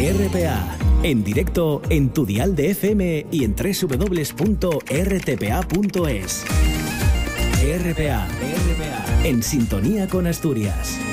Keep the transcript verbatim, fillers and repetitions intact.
R P A, en directo en tu dial de F M y en doble u doble u doble u punto r t p a punto es. R P A, R P A, en sintonía con Asturias.